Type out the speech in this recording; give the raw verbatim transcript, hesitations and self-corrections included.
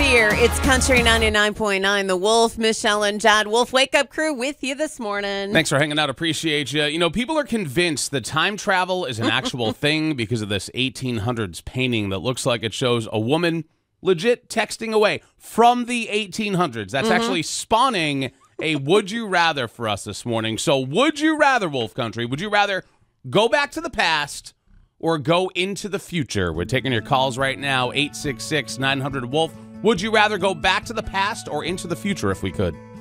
Fear. It's Country ninety-nine point nine. The Wolf, Michelle, and Jad Wolf Wake Up Crew with you this morning. Thanks for hanging out. Appreciate you. You know, people are convinced that time travel is an actual thing because of this eighteen hundreds painting that looks like it shows a woman legit texting away from the eighteen hundreds. That's mm-hmm. actually spawning a would you rather for us this morning. So would you rather, Wolf Country, would you rather go back to the past or go into the future? We're taking your calls right now, eight six six, nine hundred, wolf. Would you rather go back to the past or into the future if we could?